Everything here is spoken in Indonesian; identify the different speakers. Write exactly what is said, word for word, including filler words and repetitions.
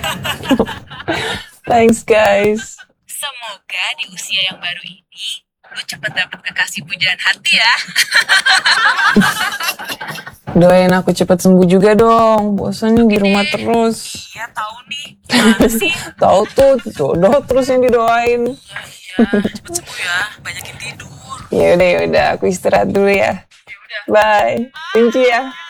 Speaker 1: Thanks guys.
Speaker 2: Semoga di usia yang baru ini lu cepet dapet kekasih pujaan hati ya.
Speaker 1: Doain aku cepet sembuh juga dong. Bosan nih di rumah terus.
Speaker 2: Iya tahu nih. Gimana sih?
Speaker 1: Tahu tuh jodoh terus yang didoain.
Speaker 2: Iya, cepet sembuh ya. Banyakin tidur.
Speaker 1: Ya udah ya udah, aku istirahat dulu ya.
Speaker 2: Ya udah.
Speaker 1: Bye. Thank you ya.